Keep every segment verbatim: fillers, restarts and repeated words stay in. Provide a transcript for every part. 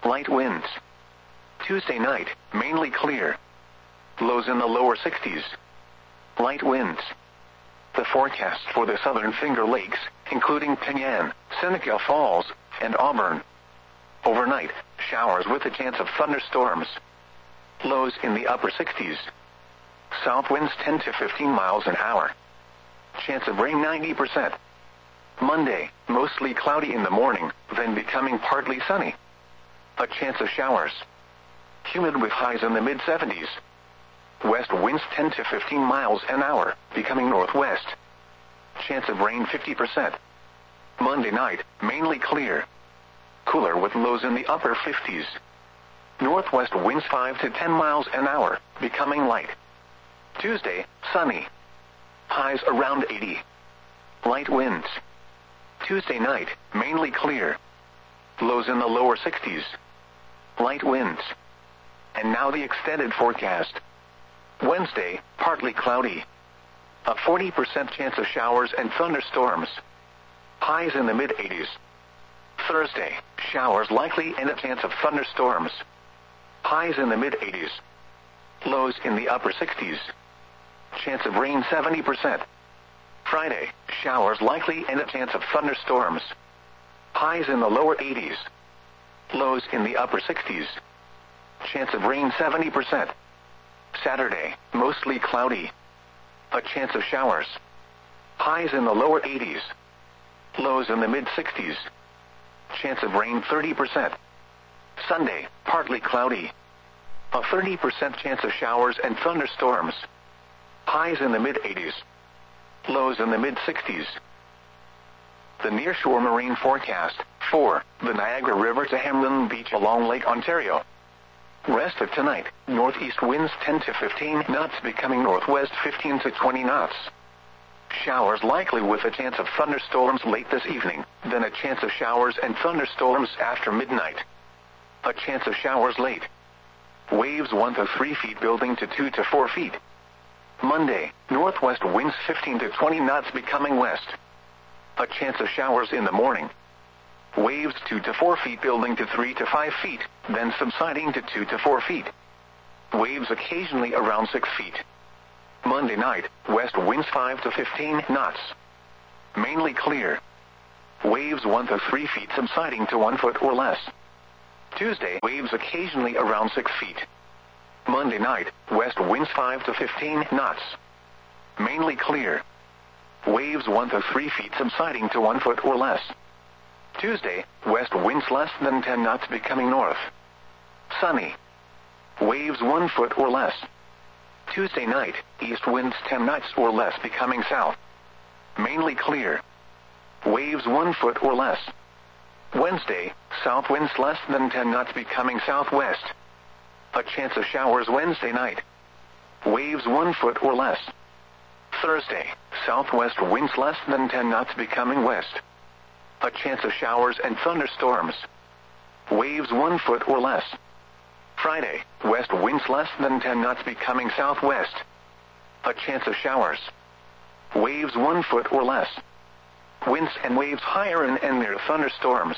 Light winds. Tuesday night, mainly clear. Lows in the lower sixties. Light winds. The forecast for the southern Finger Lakes, including Penyan, Seneca Falls, and Auburn. Overnight, showers with a chance of thunderstorms. Lows in the upper sixties. South winds ten to fifteen miles an hour. Chance of rain ninety percent. Monday, mostly cloudy in the morning, then becoming partly sunny. A chance of showers. Humid with highs in the mid seventies. West winds ten to fifteen miles an hour, becoming northwest. Chance of rain fifty percent. Monday night, mainly clear. Cooler with lows in the upper fifties. Northwest winds five to ten miles an hour, becoming light. Tuesday, sunny. Highs around eighty. Light winds. Tuesday night, mainly clear. Lows in the lower sixties. Light winds. And now the extended forecast. Wednesday, partly cloudy. A forty percent chance of showers and thunderstorms. Highs in the mid eighties. Thursday, showers likely and a chance of thunderstorms. Highs in the mid eighties. Lows in the upper sixties. Chance of rain seventy percent. Friday, showers likely and a chance of thunderstorms. Highs in the lower eighties. Lows in the upper sixties. Chance of rain seventy percent. Saturday, mostly cloudy. A chance of showers. Highs in the lower eighties. Lows in the mid sixties. Chance of rain thirty percent. Sunday, partly cloudy. A thirty percent chance of showers and thunderstorms. Highs in the mid eighties. Lows in the mid sixties. The nearshore marine forecast for the Niagara River to Hamlin Beach along Lake Ontario. Rest of tonight, northeast winds ten to fifteen knots becoming northwest fifteen to twenty knots. Showers likely with a chance of thunderstorms late this evening, then a chance of showers and thunderstorms after midnight. A chance of showers late. Waves one to three feet building to two to four feet. Monday, northwest winds fifteen to twenty knots becoming west. A chance of showers in the morning. Waves two to four feet building to three to five feet, then subsiding to two to four feet. Waves occasionally around six feet. Monday night, west winds five to fifteen knots. Mainly clear. Waves one to three feet subsiding to one foot or less. Tuesday, waves occasionally around six feet. Monday night, west winds five to fifteen knots. Mainly clear. Waves one to three feet subsiding to one foot or less. Tuesday, west winds less than ten knots becoming north. Sunny. Waves one foot or less. Tuesday night, east winds ten knots or less becoming south. Mainly clear. Waves one foot or less. Wednesday, south winds less than ten knots becoming southwest. A chance of showers Wednesday night. Waves one foot or less. Thursday, southwest winds less than ten knots becoming west. A chance of showers and thunderstorms. Waves one foot or less. Friday, west winds less than ten knots becoming southwest. A chance of showers. Waves one foot or less. Winds and waves higher and, and near thunderstorms.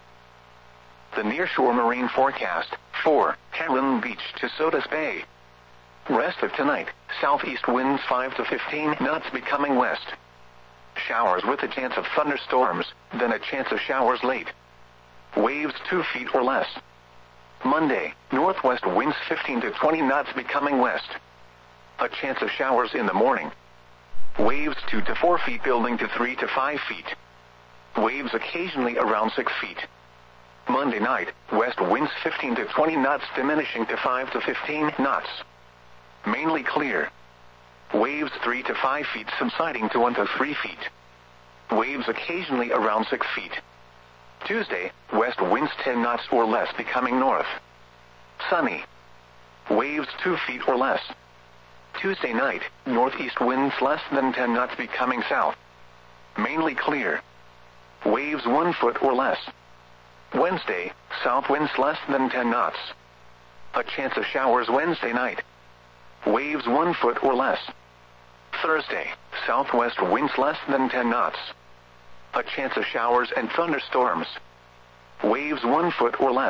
The nearshore marine forecast for Hamlin Beach to Sodus Bay. Rest of tonight, southeast winds five to fifteen knots becoming west. Showers with a chance of thunderstorms, then a chance of showers late. Waves two feet or less. Monday, northwest winds fifteen to twenty knots becoming west. A chance of showers in the morning. Waves two to four feet building to three to five feet. Waves occasionally around six feet. Monday night, west winds fifteen to twenty knots diminishing to five to fifteen knots. Mainly clear. Waves three to five feet subsiding to one to three feet. Waves occasionally around six feet. Tuesday, west winds ten knots or less becoming north. Sunny. Waves two feet or less. Tuesday night, northeast winds less than ten knots becoming south. Mainly clear. Waves one foot or less. Wednesday, south winds less than ten knots. A chance of showers Wednesday night. Waves one foot or less. Thursday, southwest winds less than ten knots. A chance of showers and thunderstorms. Waves one foot or less.